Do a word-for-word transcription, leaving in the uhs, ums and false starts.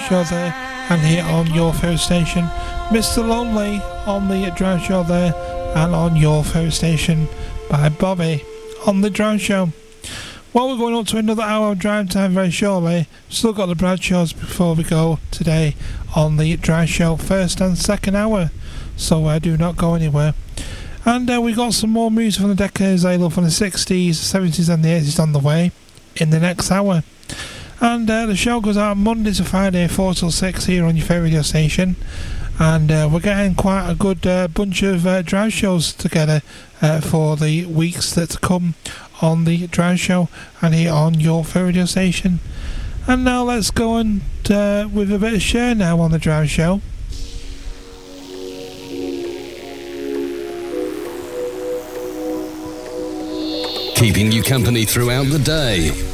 Show there, and here on your favourite station, Mister Lonely on the Drive Show there, and on your favourite station by Bobby on the Drive Show. Well, we're going up to another hour of drive time very shortly. Still got the Bradshaws before we go today on the Drive Show, first and second hour, so uh, do not go anywhere. And uh, we got some more music from the decades I love from the sixties, seventies and the eighties on the way in the next hour. And uh, the show goes out Monday to Friday, four till six here on your favourite radio station. And uh, we're getting quite a good uh, bunch of uh, drive shows together uh, for the weeks that come on the Drive Show and here on your favourite radio station. And now let's go and uh, with a bit of Cher now on the Drive Show. Keeping you company throughout the day.